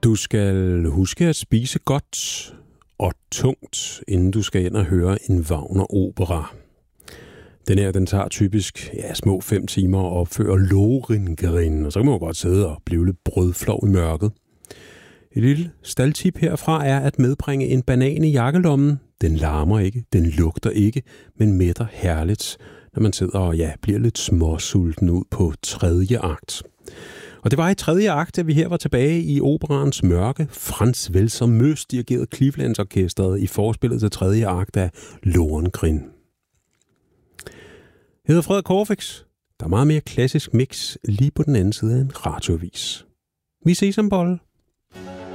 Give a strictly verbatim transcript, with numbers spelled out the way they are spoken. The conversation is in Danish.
Du skal huske at spise godt og tungt, inden du skal ind og høre en Wagner-opera. Den her, den tager typisk ja, små fem timer at opføre Lohengrin, og så kan man jo godt sidde og blive lidt brødflov i mørket. Et lille staldtip herfra er at medbringe en banan i jakkelommen. Den larmer ikke, den lugter ikke, men mætter herligt, når man sidder og ja, bliver lidt småsulten ud på tredje akt. Og det var i tredje akt, at vi her var tilbage i operaens mørke. Franz Welser Mös dirigerede Cleveland-orkestret i forspillet til tredje akt af Lohengrin. Jeg hedder Frederik Corfix. Der er meget mere klassisk mix lige på den anden side af en radioavis. Vi ses om bolle.